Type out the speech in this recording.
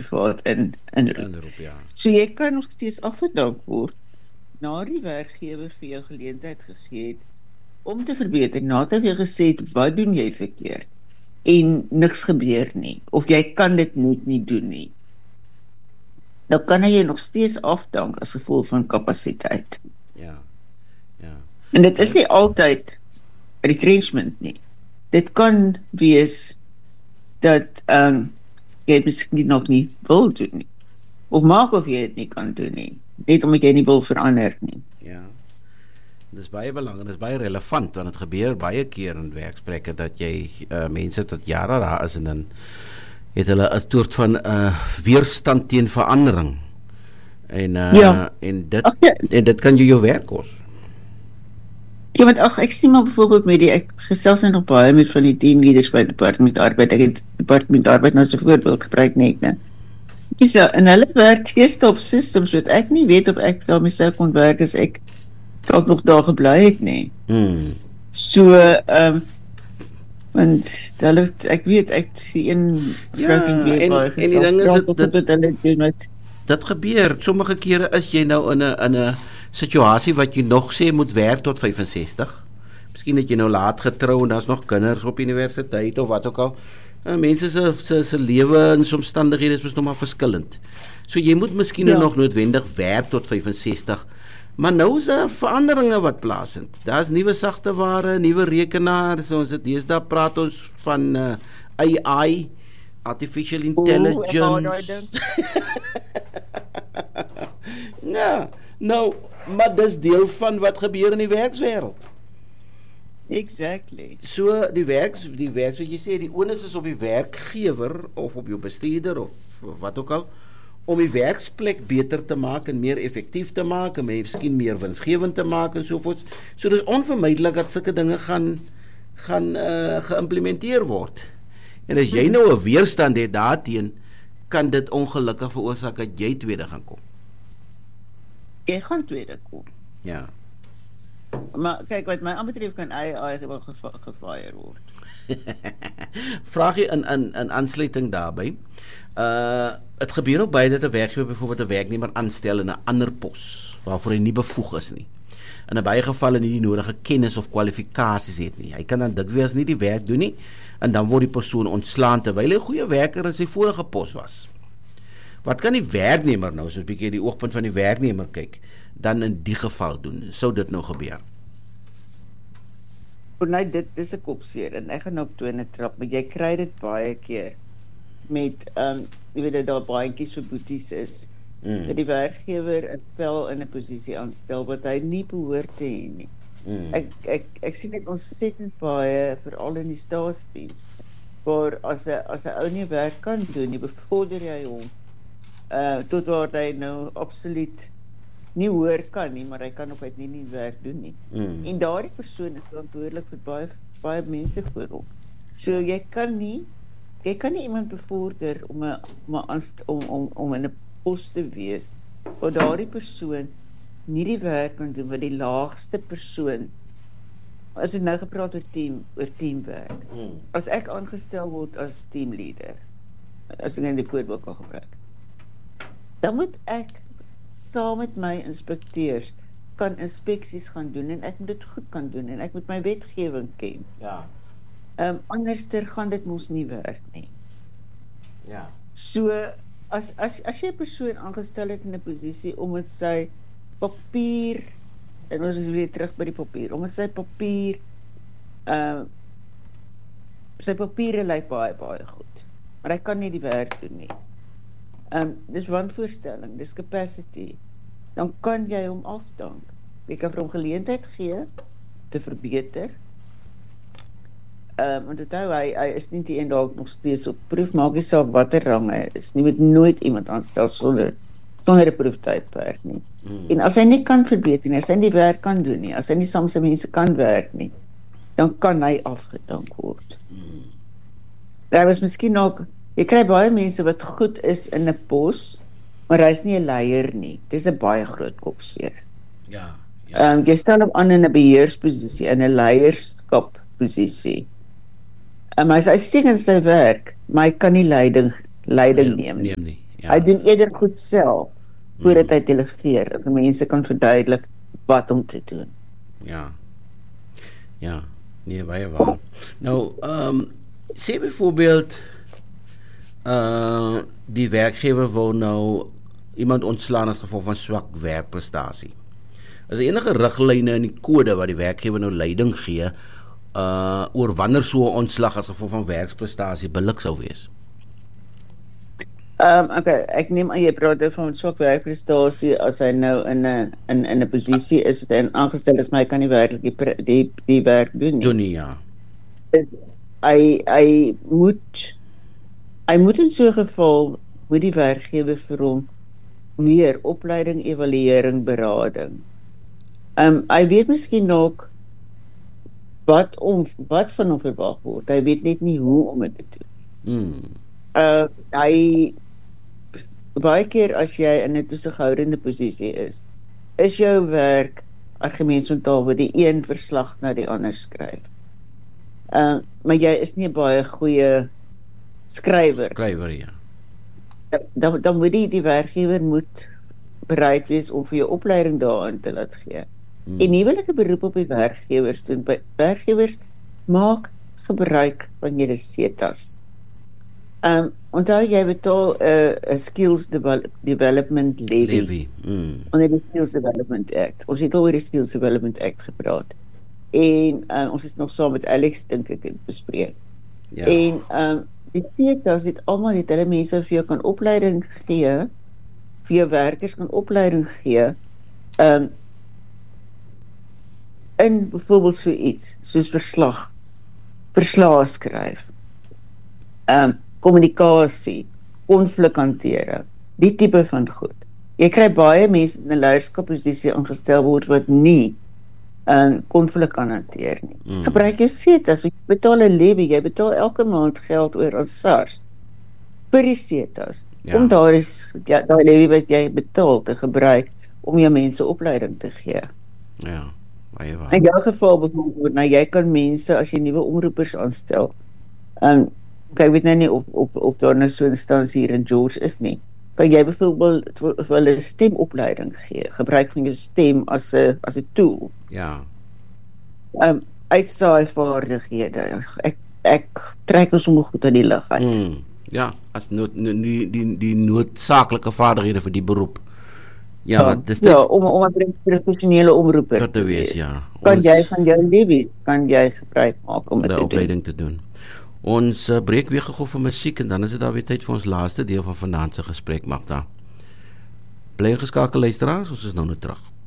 privaat inroep. Ja. So jy kan nog steeds afgedank word na die werkgewer vir jou geleentheid gegee het om te verbeter, nadat hy vir jou gesê het, wat doen jy verkeerd? En niks gebeur nie, of jy kan dit net nie doen nie. Dan kan hy jy nog steeds afdank as gevolg van kapasiteit. Ja. En dit is nie altyd retrenchment nie. Dit kan wees dat jy het miskien nog nie wil doen nie. Of maak of jy dit nie kan doen nie. Net omdat jy nie wil verander nie. Ja. Dit is baie belangrik, dit is baie relevant, want het gebeur baie keer in werksplekke dat jy mense tot jare daar is en dan het hulle 'n soort van weerstand teen verandering. En en dit kan jou werk kos. Ja, want ek sien maar byvoorbeeld ek gesels nog baie met van die teamleaders by Departement Arbeid. Ek het Departement Arbeid nou as 'n voorbeeld gebruik net, né? So, en hulle werk op systems wat ek nie weet of ek daarmee sou kon werk as ek dalk nog daar gebly het nie. So, want hulle, ek weet, die een en die ding is dit gebeur, sommige kere is jy nou in 'n situasie wat jy nog sê moet werk tot 65. Miskien het jy nou laat getrou en daar's nog kinders op universiteit of wat ook al. Mense se lewensomstandighede is nog maar verskillend. So jy moet miskien nog noodwendig werk tot 65. Maar nou is daar veranderinge wat plaasvind. Daar's nuwe sagte ware, nuwe rekenaars, ons het deesdae praat ons van AI, artificial intelligence. Ja, nou, maar dis deel van wat gebeur in die werkswêreld. Exactly. So die werk wat jy sê, die onus is op die werkgewer of op jou bestuurder of wat ook al, om die werksplek beter te maak en meer effektief te maak en miskien meer winsgewend te maak en sovoorts. So dis onvermydelik dat sulke dinge gaan geïmplementeer word. En as jy nou 'n weerstand het daarteen, kan dit ongelukkig veroorsaak dat jy tweede gaan kom. Jy gaan tweede kom. Ja. Maar kyk, wat my aanbetref kan AI wel gefire word. Vraag jy in aansluiting daarbij. Het gebeur ook baie dat 'n werkgewer byvoorbeeld 'n werknemer aanstel in 'n ander pos waarvoor hy nie bevoeg is nie. In baie gevalle nie die nodige kennis of kwalifikasies het nie. Hy kan dan dikwels nie die werk doen nie en dan word die persoon ontslaan terwyl hy 'n goeie werker in sy vorige pos was. Wat kan die werknemer nou, so 'n bietjie die oogpunt van die werknemer kyk, dan in die geval doen? Sou dit nou gebeur? Nee, dit is 'n kopseer en ek gaan nou op tone trap, maar jy kry dit baie keer met jy weet dat daar baantjies vir boeties is. Dat die werkgewer 'n pel in 'n posisie aanstel wat hy nie behoort te hê nie. Ek sien dit ontsettend baie, veral in die staatsdiens, waar as 'n ou nie werk kan doen, nie bevorder jy hom tot waar hy nou absoluut nie hoor kan nie, maar hy kan of hy nie werk doen nie. En daardie persoon is verantwoordelik vir baie mense voor hom. So jy kan nie iemand bevorder om in 'n pos te wees waar daardie persoon nie die werk kan doen wat die laagste persoon, as dit nou gepraat oor teamwerk. As ek aangestel word as teamleader, as ek in die voorbeeld kan gebruik, dan moet ek saam met my inspekteurs kan inspeksies gaan doen en ek moet dit goed kan doen en ek moet my wetgewing ken. Ja. Anderster gaan dit mos nie werk nie. Ja. So as jy 'n persoon aangestel het in 'n posisie omdat sy papier, en ons is weer terug by die papier, omdat sy papiere lyk baie goed, maar hy kan nie die werk doen nie. Dis wanvoorstelling, dis capacity, dan kan jy hom afdank. Jy kan vir hom geleentheid gee te verbeter. Want onthou, hy is nie die een dalk nog steeds op proef, maak nie saak watter rang hy is nie, moet nooit iemand aanstel sonder 'n proeftydperk nie. En as hy nie kan verbeter nie, as hy nie werk kan doen nie, as hy nie saam met mense kan werk nie, dan kan hy afgedank word. Daar was miskien ook, jy kry baie mense wat goed is in 'n pos, maar hy is nie 'n leier nie. Dis 'n baie groot kopseer. Ja. Jy stel hom aan in 'n beheersposisie, in 'n leierskapposisie. Hy is uitstekend in sy werk, maar hy kan nie leiding neem nie. Ja. Hy doen eerder goed self voordat hy delegeer, dat mense kan verduidelik wat om te doen. Ja. Ja, nee, baie waar. Nou, sê byvoorbeeld die werkgewer wou nou iemand ontslaan as gevolg van swak werkprestasie. Is enige riglyne in die kode wat die werkgewer nou leiding gee oor wanneer so 'n ontslag as gevolg van werkprestasie billik sou wees? Okay, ek neem aan jy praat van swak werkprestasie as hy nou in 'n posisie is en aangestel is, maar hy kan nie werklik die werk doen nie. Doen nie, ja. Hy moet in so 'n geval moet die werkgewer vir hom meer opleiding, evaluering, berading. Hy weet miskien ook wat van hom verwag word. Hy weet net nie hoe om dit te doen. Hy baie keer as jy in 'n toesighoudende posisie is jou werk argumentsontaal waar die een verslag na die ander skryf. Maar jy is nie 'n baie goeie skrywer. Ja. Dan moet die werkgewer moet bereid wees om vir jou opleiding daarin te laat gee. En nie wil ek 'n beroep op die werkgewers doen. Werkgewers maak gebruik van julle SETAs. Onthou jy betaal 'n skills development levy. Onder die Skills Development Act. Ons het al oor die Skills Development Act gepraat. En ons is nog saam met Alex dink ek bespreek. Ja. En die SETAs het almal het hulle mense vir jou kan opleiding gee, vir jou werkers kan opleiding gee, in byvoorbeeld so iets soos verslae skryf, kommunikasie, konflikhantering, die tipe van goed. Jy kry baie mense in 'n leierskapposisie aangestel word wat nie konflik kan hanteer nie. Gebruik jou SETAs, jy betaal 'n levy, jy betaal elke maand geld oor aan SARS vir die SETAs, om daai levy wat jy betaal te gebruik om jou mense opleiding te gee. Ja, baie waar. In jou geval byvoorbeeld, nou jy kan mense as jy nuwe omroepers aanstel, ek weet nou nie of daar nou so 'n instansie hier in George is nie, kan jy byvoorbeeld vir hulle stemopleiding gee, gebruik van jou stem as 'n tool. Ja. Uitsaai vaardighede. Ek trek ons sommer goed aan die lig uit. Ja, as die noodsaaklike vaardighede vir die beroep. Ja, want dis om 'n professionele omroeper te wees, ja. Kan jy van jou lewe gebruik maak om dit te doen. Opleiding te doen. Ons breek weer gou vir musiek en dan is dit daar weer tyd vir ons laaste deel van vanaand se gesprek, Magda. Bly geskakel luisteraars, ons is nou terug.